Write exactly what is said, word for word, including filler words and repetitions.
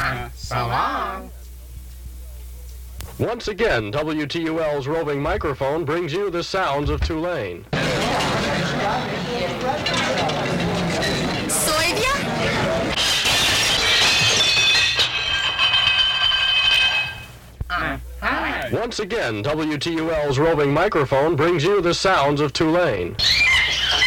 Uh, so long. Once again, W T U L's roving microphone brings you the sounds of Tulane. Soyvia? Uh, hi. Once again, W T U L's roving microphone brings you the sounds of Tulane.